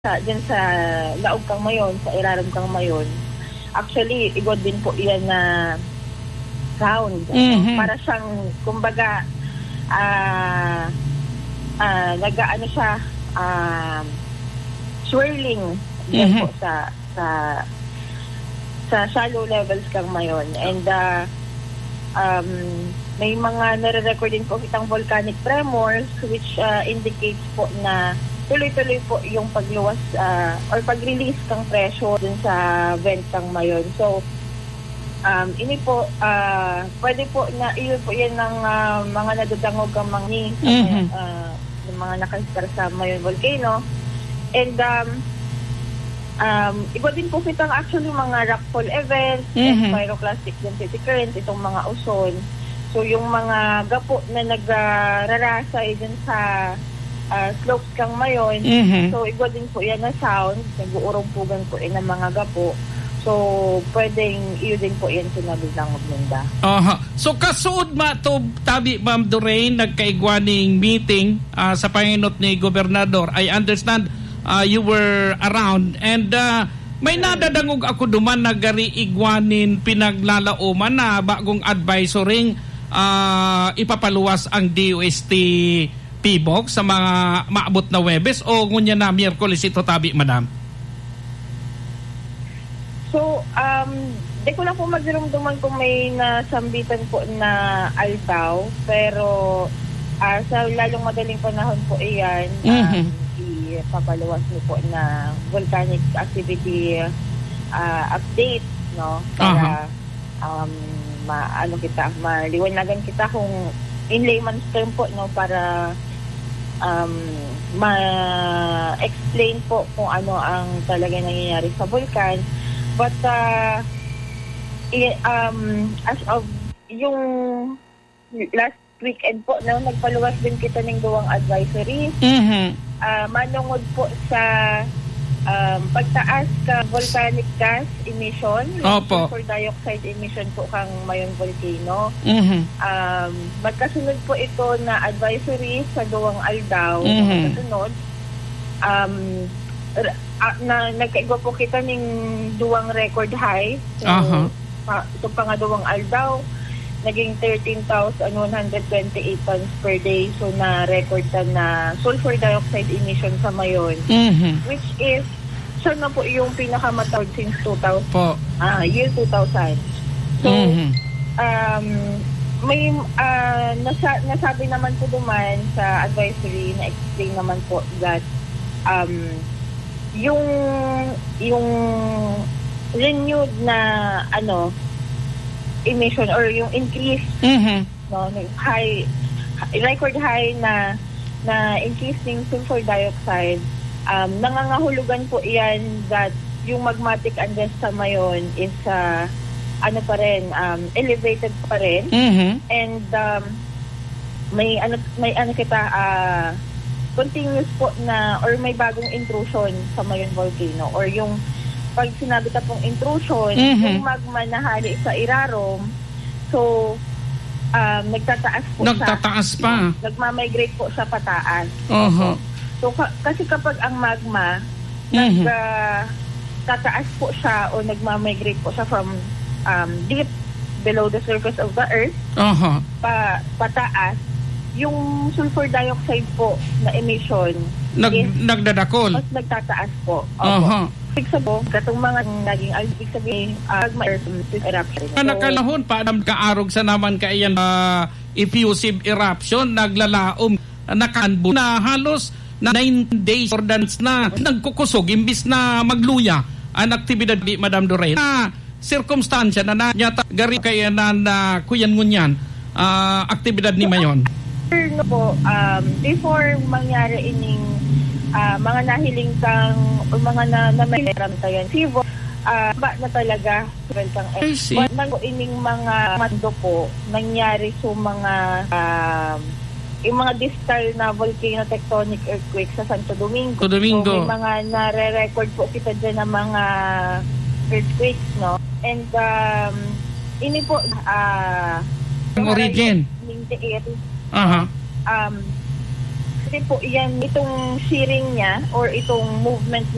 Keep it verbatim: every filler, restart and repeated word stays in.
sa dyan sa Laog Kang Mayon, sa Iraram Kang Mayon, actually, igod din po yan na sound. Mm-hmm. Para siyang, kumbaga, ah, uh, uh, nag-ano siya, uh, swirling yan mm-hmm. po sa, sa, sa shallow levels Kang Mayon. And, uh, um, may mga nare-record din po kitang volcanic tremors which uh, indicates po na tuloy-tuloy po yung pagluwas uh, or pag-release ng pressure dun sa vent Kang Mayon. So, um, ini po, uh, pwede po na iyon po yan ng uh, mga nadudangog ang mga mm-hmm. uh, yung mga nakastar sa Mayon Volcano. And, um, um, iba din po kitang actually mga rockfall events mm-hmm. and pyroclastic density current, itong mga uson. So, yung mga gapo na nagrarasay dun sa Uh, slopes Kang Mayon. Mm-hmm. So, iba din po yan na sound. Nag-uurong-pugan po yan ng mga gapo. So, pwedeng iyo din po yan sinabi lang magmunda. Aha. So, kasuod ma to tabi, Ma'am Doreen, nagkaigwaning meeting uh, sa panginot ni Gobernador. I understand uh, you were around and uh, may nadadangog ako duman na gari igwanin pinaglalauman na bagong advisory uh, ipapaluwas ang D O S T P B O C sa mga maabot na Webes o ngunya na Miyerkules ito tabi, Madam? So, um, di ko lang po magdarumduman kung may nasambitan po na altaw, pero uh, sa lalong madaling panahon po iyan, mm-hmm. um, ipapaluwas niyo po na volcanic activity uh, update, no? Para uh-huh. um, ma, ano kita, maliwanagan kita kung in layman's term po, no, para um, ma-explain po kung ano ang talaga nangyayari sa vulkan. But uh, i- um, as of yung last weekend po, no, nagpaluwas din kita ng duwang advisory. Mm-hmm. Uh, manungod po sa um, pagtaas ka volcanic gas emission, Opo. sulfur dioxide emission po Kang Mayon Volcano. Mm-hmm. Um, magkasunod po ito na advisory sa Duwang Aldaw. Mm-hmm. Magkasunod. Um, r- uh, na, nagkaiba po kita ng duwang record high. So, uh-huh. pa, itong pangaduwang Aldaw, naging thirteen thousand one hundred twenty-eight tons per day. So, na-record na na sulfur dioxide emission sa Mayon. Mm-hmm. Which is, siya na po yung pinakamatawag since two thousand. Po. Ah, year two thousand. So, mm-hmm. um, may uh, nasa, nasabi naman po duman sa advisory, na-explain naman po that um, yung yung renewed na ano emission or yung increase mm-hmm. no high record high na na increase ng sulfur dioxide, um, nangangahulugan po iyan that yung magmatic unrest sa Mayon is uh, ano pa rin um, elevated pa rin. Mm-hmm. And um, may ano may ano kita uh, continuous po na or may bagong intrusion sa Mayon Volcano, or yung pag sinabi ta pong intrusion, mm-hmm. yung magma na hali sa Irarom, so um, nagtataas po nagtataas siya. pa. Nagmamigrate po sa pataas. Uh-huh. So ka- kasi kapag ang magma mm-hmm. nag uh, tataas po siya o nagmamigrate po siya from um, deep below the surface of the earth, uh-huh. pa pataas, yung sulfur dioxide po na emission Nag, is nagdadakol. mas nagtataas po. Opo. Uh-huh. Ibig sabihin, katong mga naging ibig sabihin, uh, mag-earth eruption. So, nakalahon pa nam kaarog sa naman kaiyan uh, effusive eruption, naglalaom, nakanbo na halos na nine days or dance na nagkukusog imbis na magluya ang aktibidad ni Madam Doreen. Na circumstansya na nanyata gari kaya na, na kuyan ngunyan uh, aktibidad ni Mayon. No po, um, before mangyari ining uh, mga nahiling kang o mga na, na may ramtayan sivo, uh, ba na talaga kang I see. man po ining mga mando po nangyari sa mga uh, yung mga distal na volcano tectonic earthquake sa Santo Domingo. Santo Domingo. So, may mga nare-record po kita dyan ng mga earthquakes, no? And um, ini po uh, ang origin. Aha. Um, kasi po, yan, itong shearing niya or itong movement na